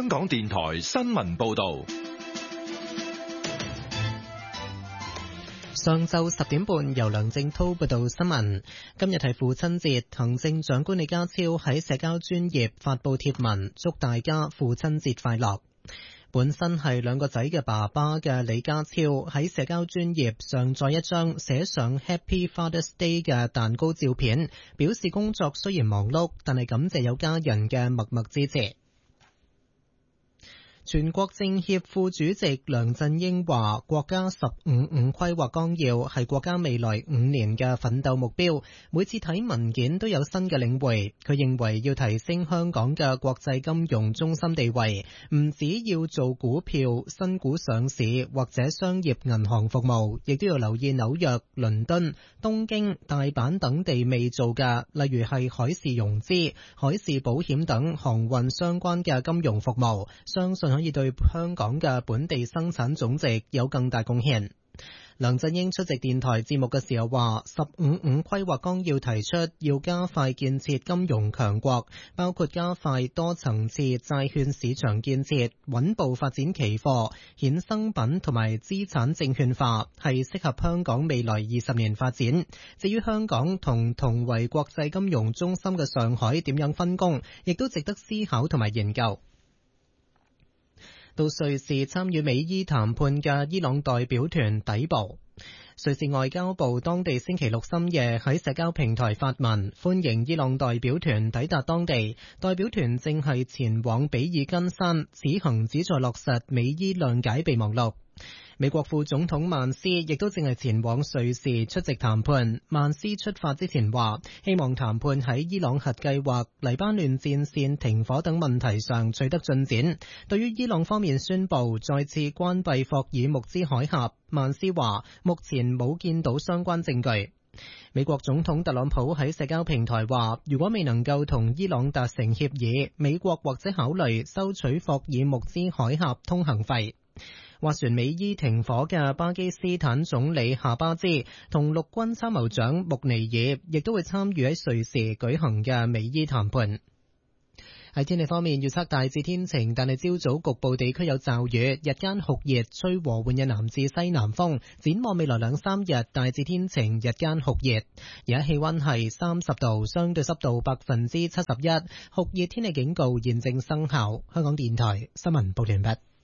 香港電台新聞報道。 上晝10點半，由梁正濤報道新聞。今日係父親節，行政長官李家超喺社交專頁發布貼文，祝大家父親節快樂。本身係兩個仔嘅爸爸嘅李家超喺社交專頁上載一張寫上 Happy Father's Day 嘅蛋糕照片，表示工作雖然忙碌，但係感謝有家人嘅默默支持。全國政協副主席梁振英話，國家15+5規劃綱要係國家未來5年嘅奮鬥目標，每次睇文件都有新嘅領會。佢認為要提升香港嘅國際金融中心地位，唔止要做股票、新股上市或者商業銀行服務，亦都要留意紐約、倫敦、東京、大阪等地未做嘅，例如係海事融資、海事保險等航運相關嘅金融服務，相信可以對香港嘅本地生產總值有更大貢獻。梁振英出席電台節目嘅時候話，15+5規劃綱要提出要加快建設金融強國，包括加快多層次債券市場建設，穩步發展期貨、衍生品同埋資產證券化，係適合香港未來20年發展。至於香港同為國際金融中心嘅上海點樣分工，亦都值得思考同埋研究。到瑞士參與美伊談判嘅伊朗代表團抵埗。瑞士外交部當地星期六深夜喺社交平台發文，歡迎伊朗代表團抵達當地。代表團正係前往比爾根山，此行旨在落實美伊諒解備忘錄。美國副總統曼斯亦都正係前往瑞士出席談判。曼斯出發之前話，希望談判喺伊朗核計劃、黎巴嫩戰線停火等問題上取得進展。對於伊朗方面宣布再次關閉霍爾木茲海峽，曼斯話目前冇見到相關證據。美國總統特朗普喺社交平台話，如果未能夠同伊朗達成協議，美國或者考慮收取霍爾木茲海峽通行費。斡旋美伊停火嘅巴基斯坦總理夏巴茲同陸軍參謀長穆尼爾亦都會參與喺瑞士舉行嘅美伊談判。喺天氣方面，預測大致天晴，但係朝早局部地區有驟雨，日間酷熱，吹和緩嘅南至西南風。展望未來2-3日，大致天晴，日間酷熱。而家氣溫係30度，相對濕度71%，酷熱天氣警告現正生效。香港電台新聞報道完畢。